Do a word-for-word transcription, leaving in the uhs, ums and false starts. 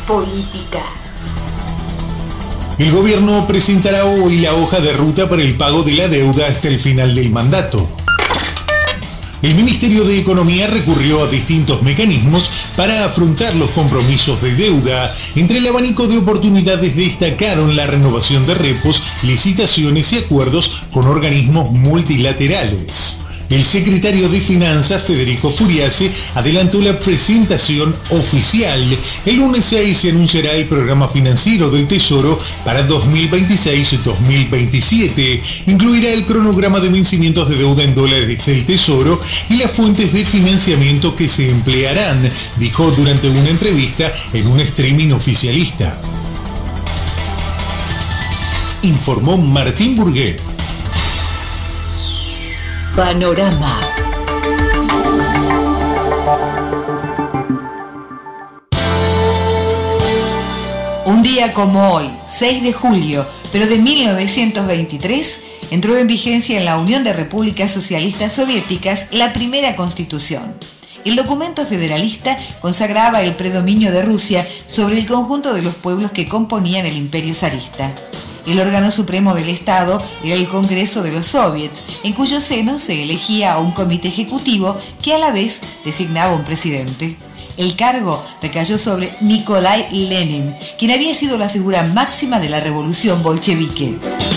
política. El gobierno presentará hoy la hoja de ruta para el pago de la deuda hasta el final del mandato. El Ministerio de Economía recurrió a distintos mecanismos para afrontar los compromisos de deuda. Entre el abanico de oportunidades destacaron la renovación de repos, licitaciones y acuerdos con organismos multilaterales. El secretario de Finanzas, Federico Furiase, adelantó la presentación oficial. El lunes seis se anunciará el programa financiero del Tesoro para dos mil veintiséis dos mil veintisiete. Incluirá el cronograma de vencimientos de deuda en dólares del Tesoro y las fuentes de financiamiento que se emplearán, dijo durante una entrevista en un streaming oficialista. Informó Martín Burguet. Panorama. Un día como hoy, seis de julio, pero de mil novecientos veintitrés, entró en vigencia en la Unión de Repúblicas Socialistas Soviéticas la primera Constitución. El documento federalista consagraba el predominio de Rusia sobre el conjunto de los pueblos que componían el imperio zarista. El órgano supremo del Estado era el Congreso de los Soviets, en cuyo seno se elegía a un comité ejecutivo que a la vez designaba un presidente. El cargo recayó sobre Nikolai Lenin, quien había sido la figura máxima de la revolución bolchevique.